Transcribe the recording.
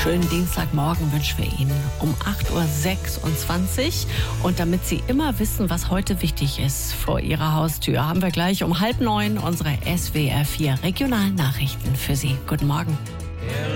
schönen Dienstagmorgen wünschen wir Ihnen um 8.26 Uhr. Und damit Sie immer wissen, was heute wichtig ist vor Ihrer Haustür, haben wir gleich um 8:30 unsere SWR 4 Regionalnachrichten für Sie. Guten Morgen.